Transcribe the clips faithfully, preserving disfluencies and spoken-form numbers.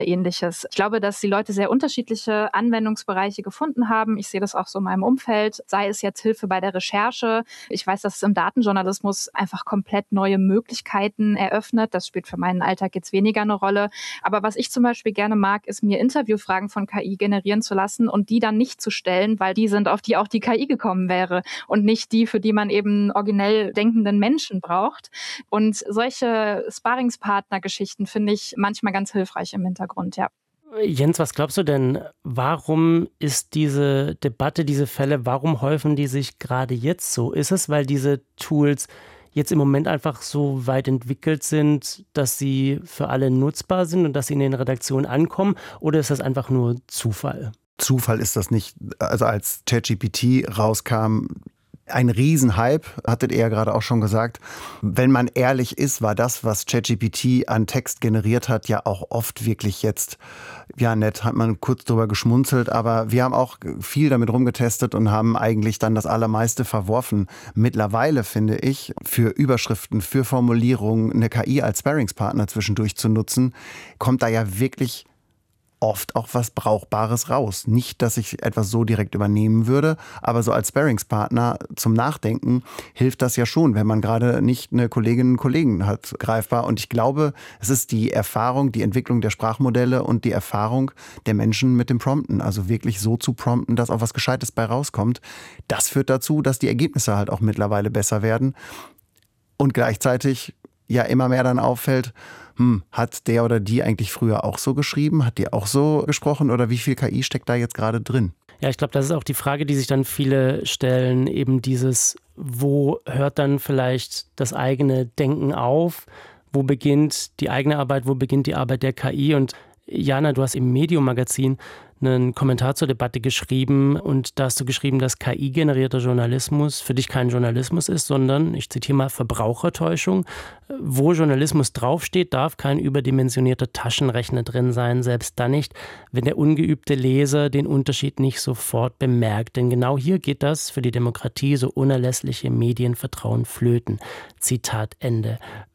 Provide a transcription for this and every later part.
Ähnliches. Ich glaube, dass die Leute sehr unterschiedliche Anwendungsbereiche gefunden haben. Ich sehe das auch so in meinem Umfeld, sei es jetzt Hilfe bei der Recherche. Ich weiß, dass es im Datenjournalismus einfach komplett neue Möglichkeiten eröffnet. Das spielt für meinen Alltag jetzt weniger eine Rolle. Aber was ich zum Beispiel gerne mag, ist mir Interviewfragen von K I generieren zu lassen und die dann nicht zu stellen, weil die sind, auf die auch die K I gekommen wäre und nicht die, für die man eben originell denkenden Menschen braucht. Und solche Sparringspartner-Geschichten finde ich manchmal ganz hilfreich im Hintergrund, ja. Jens, was glaubst du denn, warum ist diese Debatte, diese Fälle, warum häufen die sich gerade jetzt so? Ist es, weil diese Tools jetzt im Moment einfach so weit entwickelt sind, dass sie für alle nutzbar sind und dass sie in den Redaktionen ankommen? Oder ist das einfach nur Zufall? Zufall ist das nicht. Also als ChatGPT rauskam, ein Riesenhype, hattet ihr ja gerade auch schon gesagt. Wenn man ehrlich ist, war das, was ChatGPT an Text generiert hat, ja auch oft wirklich jetzt, ja nett, hat man kurz drüber geschmunzelt, aber wir haben auch viel damit rumgetestet und haben eigentlich dann das Allermeiste verworfen. Mittlerweile finde ich, für Überschriften, für Formulierungen eine K I als Sparringspartner zwischendurch zu nutzen, kommt da ja wirklich oft auch was Brauchbares raus. Nicht, dass ich etwas so direkt übernehmen würde, aber so als Sparringspartner zum Nachdenken hilft das ja schon, wenn man gerade nicht eine Kollegin und Kollegen hat, greifbar. Und ich glaube, es ist die Erfahrung, die Entwicklung der Sprachmodelle und die Erfahrung der Menschen mit dem Prompten. Also wirklich so zu prompten, dass auch was Gescheites bei rauskommt. Das führt dazu, dass die Ergebnisse halt auch mittlerweile besser werden. Und gleichzeitig ja immer mehr dann auffällt, hm, hat der oder die eigentlich früher auch so geschrieben? Hat die auch so gesprochen? Oder wie viel K I steckt da jetzt gerade drin? Ja, ich glaube, das ist auch die Frage, die sich dann viele stellen. Eben dieses, wo hört dann vielleicht das eigene Denken auf? Wo beginnt die eigene Arbeit? Wo beginnt die Arbeit der K I? Und Jana, du hast im Medium-Magazin einen Kommentar zur Debatte geschrieben und da hast du geschrieben, dass K I-generierter Journalismus für dich kein Journalismus ist, sondern, ich zitiere mal, Verbrauchertäuschung. Wo Journalismus draufsteht, darf kein überdimensionierter Taschenrechner drin sein, selbst dann nicht, wenn der ungeübte Leser den Unterschied nicht sofort bemerkt. Denn genau hier geht das für die Demokratie so unerlässliche Medienvertrauen flöten. Zitat Ende.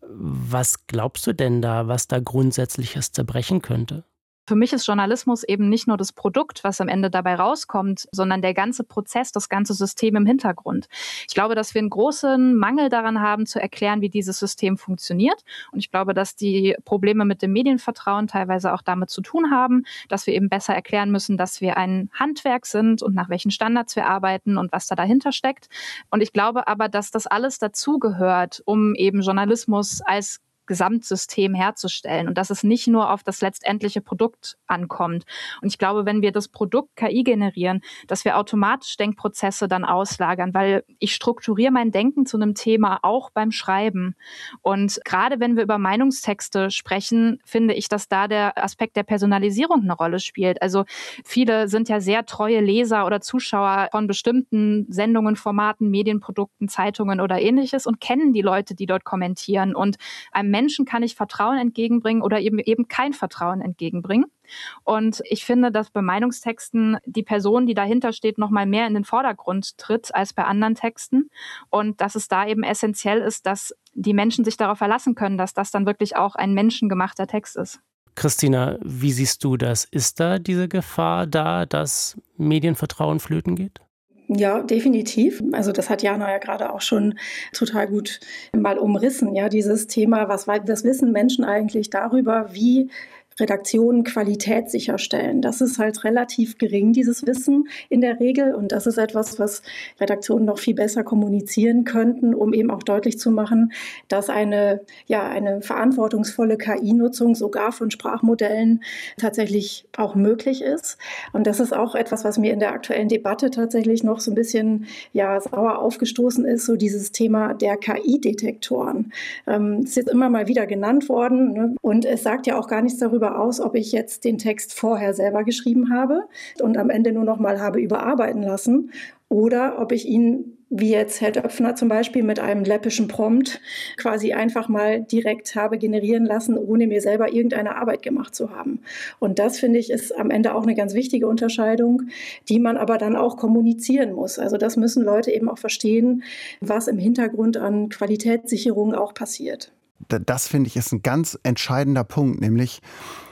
Was glaubst du denn da, was da Grundsätzliches zerbrechen könnte? Für mich ist Journalismus eben nicht nur das Produkt, was am Ende dabei rauskommt, sondern der ganze Prozess, das ganze System im Hintergrund. Ich glaube, dass wir einen großen Mangel daran haben, zu erklären, wie dieses System funktioniert. Und ich glaube, dass die Probleme mit dem Medienvertrauen teilweise auch damit zu tun haben, dass wir eben besser erklären müssen, dass wir ein Handwerk sind und nach welchen Standards wir arbeiten und was da dahinter steckt. Und ich glaube aber, dass das alles dazugehört, um eben Journalismus als Gesamtsystem herzustellen und dass es nicht nur auf das letztendliche Produkt ankommt. Und ich glaube, wenn wir das Produkt K I generieren, dass wir automatisch Denkprozesse dann auslagern, weil ich strukturiere mein Denken zu einem Thema auch beim Schreiben. Und gerade wenn wir über Meinungstexte sprechen, finde ich, dass da der Aspekt der Personalisierung eine Rolle spielt. Also viele sind ja sehr treue Leser oder Zuschauer von bestimmten Sendungen, Formaten, Medienprodukten, Zeitungen oder Ähnliches und kennen die Leute, die dort kommentieren. Und einem Menschen kann ich Vertrauen entgegenbringen oder eben eben kein Vertrauen entgegenbringen. Und ich finde, dass bei Meinungstexten die Person, die dahinter steht, noch mal mehr in den Vordergrund tritt als bei anderen Texten. Und dass es da eben essentiell ist, dass die Menschen sich darauf verlassen können, dass das dann wirklich auch ein menschengemachter Text ist. Christina, wie siehst du das? Ist da diese Gefahr da, dass Medienvertrauen flöten geht? Ja, definitiv. Also das hat Jana ja gerade auch schon total gut mal umrissen, ja, dieses Thema, was, was wissen Menschen eigentlich darüber, wie Redaktionen Qualität sicherstellen. Das ist halt relativ gering, dieses Wissen in der Regel. Und das ist etwas, was Redaktionen noch viel besser kommunizieren könnten, um eben auch deutlich zu machen, dass eine, ja, eine verantwortungsvolle K I-Nutzung sogar von Sprachmodellen tatsächlich auch möglich ist. Und das ist auch etwas, was mir in der aktuellen Debatte tatsächlich noch so ein bisschen ja, sauer aufgestoßen ist, so dieses Thema der K I-Detektoren. Ähm, es ist jetzt immer mal wieder genannt worden, ne? Und es sagt ja auch gar nichts darüber aus, ob ich jetzt den Text vorher selber geschrieben habe und am Ende nur noch mal habe überarbeiten lassen oder ob ich ihn, wie jetzt Herr Döpfner zum Beispiel, mit einem läppischen Prompt quasi einfach mal direkt habe generieren lassen, ohne mir selber irgendeine Arbeit gemacht zu haben. Und das, finde ich, ist am Ende auch eine ganz wichtige Unterscheidung, die man aber dann auch kommunizieren muss. Also das müssen Leute eben auch verstehen, was im Hintergrund an Qualitätssicherung auch passiert. Das, finde ich, ist ein ganz entscheidender Punkt, nämlich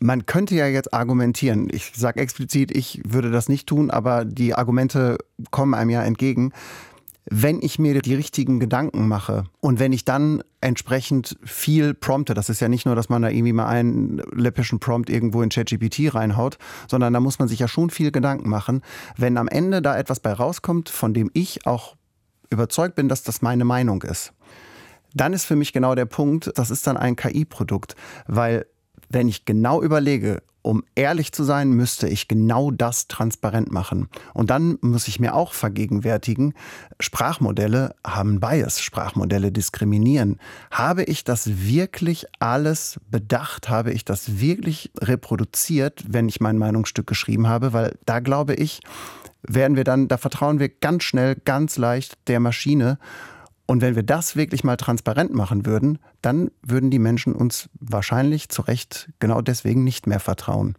Man könnte ja jetzt argumentieren, ich sage explizit, ich würde das nicht tun, aber die Argumente kommen einem ja entgegen. Wenn ich mir die richtigen Gedanken mache und wenn ich dann entsprechend viel prompte, das ist ja nicht nur, dass man da irgendwie mal einen läppischen Prompt irgendwo in ChatGPT reinhaut, sondern da muss man sich ja schon viel Gedanken machen. Wenn am Ende da etwas bei rauskommt, von dem ich auch überzeugt bin, dass das meine Meinung ist, dann ist für mich genau der Punkt, das ist dann ein K I-Produkt, weil wenn ich genau überlege, um ehrlich zu sein, müsste ich genau das transparent machen. Und dann muss ich mir auch vergegenwärtigen, Sprachmodelle haben Bias, Sprachmodelle diskriminieren. Habe ich das wirklich alles bedacht? Habe ich das wirklich reproduziert, wenn ich mein Meinungsstück geschrieben habe? Weil da glaube ich, werden wir dann, da vertrauen wir ganz schnell, ganz leicht der Maschine. Und wenn wir das wirklich mal transparent machen würden, dann würden die Menschen uns wahrscheinlich zu Recht genau deswegen nicht mehr vertrauen.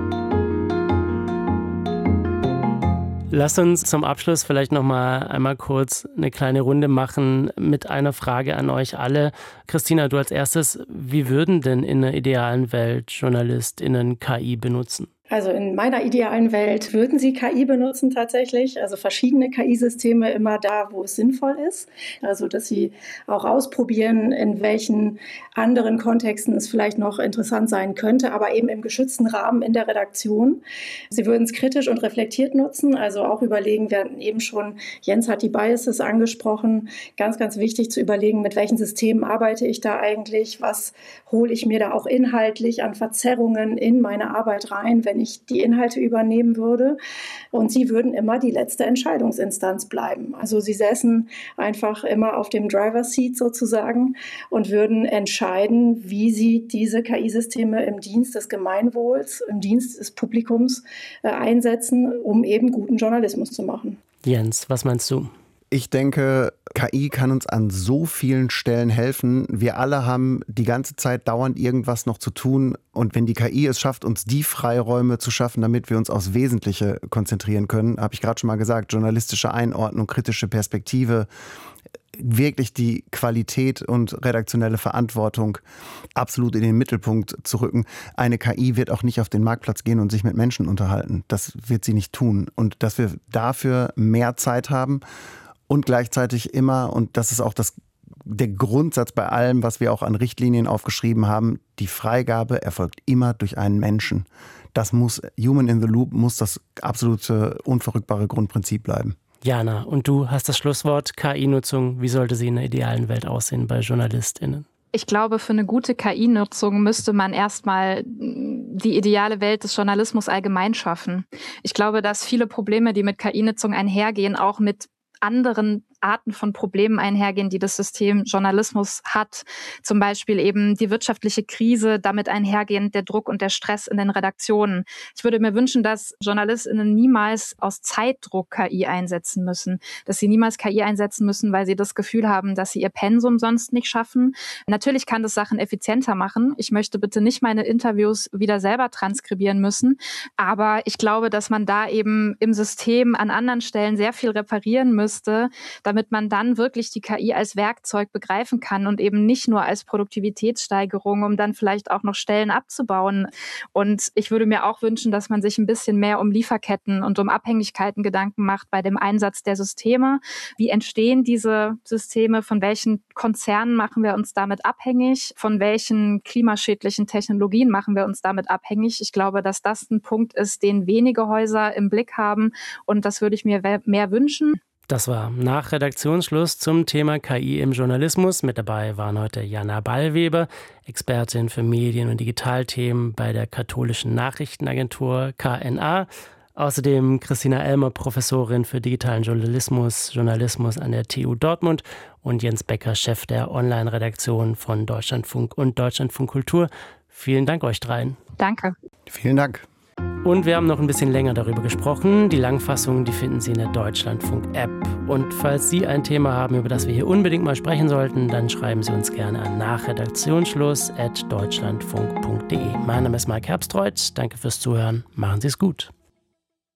Lasst uns zum Abschluss vielleicht noch mal einmal kurz eine kleine Runde machen mit einer Frage an euch alle. Christina, du als erstes, wie würden denn in einer idealen Welt JournalistInnen K I benutzen? Also in meiner idealen Welt würden Sie K I benutzen tatsächlich, also verschiedene K I-Systeme immer da, wo es sinnvoll ist. Also dass Sie auch ausprobieren, in welchen anderen Kontexten es vielleicht noch interessant sein könnte, aber eben im geschützten Rahmen in der Redaktion. Sie würden es kritisch und reflektiert nutzen, also auch überlegen, wir hatten eben schon, Jens hat die Biases angesprochen, ganz, ganz wichtig zu überlegen, mit welchen Systemen arbeite ich da eigentlich, was hole ich mir da auch inhaltlich an Verzerrungen in meine Arbeit rein, wenn ich die Inhalte übernehmen würde. Und sie würden immer die letzte Entscheidungsinstanz bleiben. Also sie säßen einfach immer auf dem Driver's Seat sozusagen und würden entscheiden, wie sie diese K I-Systeme im Dienst des Gemeinwohls, im Dienst des Publikums äh, einsetzen, um eben guten Journalismus zu machen. Jens, was meinst du? Ich denke, K I kann uns an so vielen Stellen helfen. Wir alle haben die ganze Zeit dauernd irgendwas noch zu tun. Und wenn die K I es schafft, uns die Freiräume zu schaffen, damit wir uns aufs Wesentliche konzentrieren können, habe ich gerade schon mal gesagt, journalistische Einordnung, kritische Perspektive, wirklich die Qualität und redaktionelle Verantwortung absolut in den Mittelpunkt zu rücken. Eine K I wird auch nicht auf den Marktplatz gehen und sich mit Menschen unterhalten. Das wird sie nicht tun. Und dass wir dafür mehr Zeit haben und gleichzeitig immer, und das ist auch das, der Grundsatz bei allem, was wir auch an Richtlinien aufgeschrieben haben, die Freigabe erfolgt immer durch einen Menschen. Das muss, Human in the Loop, muss das absolute, unverrückbare Grundprinzip bleiben. Jana, und du hast das Schlusswort K I-Nutzung. Wie sollte sie in der idealen Welt aussehen bei JournalistInnen? Ich glaube, für eine gute K I-Nutzung müsste man erstmal die ideale Welt des Journalismus allgemein schaffen. Ich glaube, dass viele Probleme, die mit K I-Nutzung einhergehen, auch mit anderen Arten von Problemen einhergehen, die das System Journalismus hat. Zum Beispiel eben die wirtschaftliche Krise, damit einhergehend der Druck und der Stress in den Redaktionen. Ich würde mir wünschen, dass JournalistInnen niemals aus Zeitdruck K I einsetzen müssen, dass sie niemals K I einsetzen müssen, weil sie das Gefühl haben, dass sie ihr Pensum sonst nicht schaffen. Natürlich kann das Sachen effizienter machen. Ich möchte bitte nicht meine Interviews wieder selber transkribieren müssen, aber ich glaube, dass man da eben im System an anderen Stellen sehr viel reparieren müsste, damit man dann wirklich die K I als Werkzeug begreifen kann und eben nicht nur als Produktivitätssteigerung, um dann vielleicht auch noch Stellen abzubauen. Und ich würde mir auch wünschen, dass man sich ein bisschen mehr um Lieferketten und um Abhängigkeiten Gedanken macht bei dem Einsatz der Systeme. Wie entstehen diese Systeme? Von welchen Konzernen machen wir uns damit abhängig? Von welchen klimaschädlichen Technologien machen wir uns damit abhängig? Ich glaube, dass das ein Punkt ist, den wenige Häuser im Blick haben. Und das würde ich mir mehr wünschen. Das war nach Redaktionsschluss zum Thema K I im Journalismus. Mit dabei waren heute Jana Ballweber, Expertin für Medien- und Digitalthemen bei der katholischen Nachrichtenagentur K N A. Außerdem Christina Elmer, Professorin für digitalen Journalismus, Journalismus an der T U Dortmund und Jens Becker, Chef der Online-Redaktion von Deutschlandfunk und Deutschlandfunk Kultur. Vielen Dank euch dreien. Danke. Vielen Dank. Und wir haben noch ein bisschen länger darüber gesprochen. Die Langfassung, die finden Sie in der Deutschlandfunk-App. Und falls Sie ein Thema haben, über das wir hier unbedingt mal sprechen sollten, dann schreiben Sie uns gerne an nachredaktionsschluss at deutschlandfunk punkt de. Mein Name ist Mike Herbstreuth. Danke fürs Zuhören. Machen Sie es gut.